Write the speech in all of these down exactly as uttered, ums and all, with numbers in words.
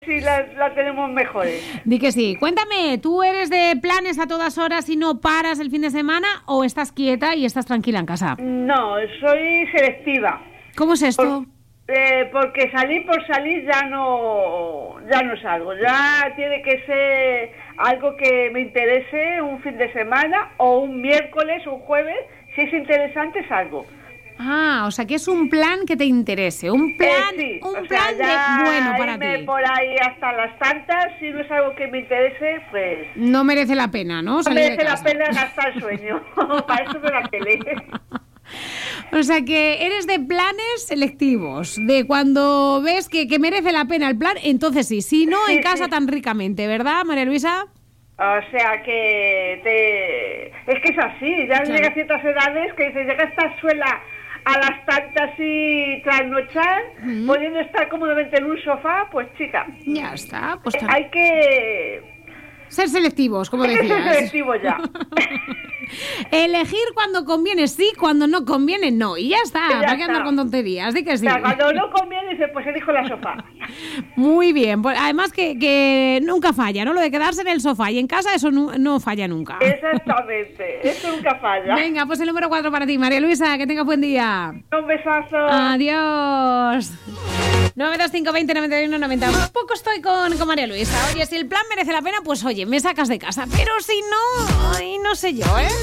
Sí, la, la tenemos mejores. Di que sí. Cuéntame, ¿tú eres de planes a todas horas y no paras el fin de semana o estás quieta y estás tranquila en casa? No, soy selectiva. ¿Cómo es esto? Por, eh, porque salir por salir ya no, ya no salgo. Ya tiene que ser algo que me interese un fin de semana o un miércoles o un jueves. Si es interesante, salgo. Ah, o sea, que es un plan que te interese, un plan, eh, sí. un o plan sea, de bueno para irme ti. por ahí hasta las tantas, si no es algo que me interese, pues... No merece la pena, ¿no? No Salir merece de la casa. pena gastar sueño. Para eso me la tele. O sea, que eres de planes selectivos, de cuando ves que, que merece la pena el plan, entonces sí, si no, Sí, en casa sí. tan ricamente, ¿verdad, María Luisa? O sea que te... es que es así, ya Claro. llega a ciertas edades que dices, llega esta suela a las tantas y trasnochar, Ujú. pudiendo estar cómodamente en un sofá, pues chica, Ya está, pues eh, hay que... ser selectivos, como hay que ser decías. selectivo ya. Elegir cuando conviene sí, cuando no conviene no. Y ya está, Ya ¿para qué está. andar con tonterías? Di que O sí. sea, cuando no conviene, dices, pues elijo la sofá. Muy bien, pues además que, que nunca falla, ¿no? Lo de quedarse en el sofá y en casa, eso no, no falla nunca. Exactamente, eso nunca falla. Venga, pues el número cuatro para ti, María Luisa, que tengas buen día. Un besazo. Adiós. nueve dos cinco veinte noventa y uno noventa. Un poco estoy con, con María Luisa. Oye, si el plan merece la pena, pues oye, me sacas de casa. Pero si no, ay, no sé yo, ¿eh?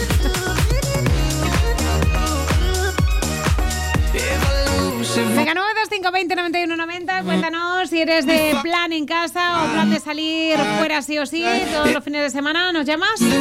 Venga, nueve dos cinco veinte noventa y uno noventa. Cuéntanos si eres de plan en casa o plan de salir fuera sí o sí todos los fines de semana. ¿Nos llamas?